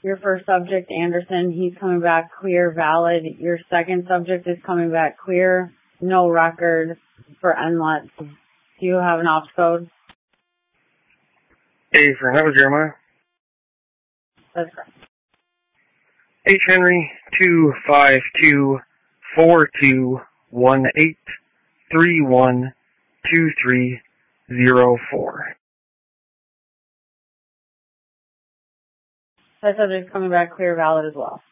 Your first subject, Anderson, he's coming back clear, valid. Your second subject is coming back clear, no record for NLETs. Do you have an ops code? A that was Jeremiah. That's correct. H. Henry 252-4218-312304. That subject's coming back clear, valid as well.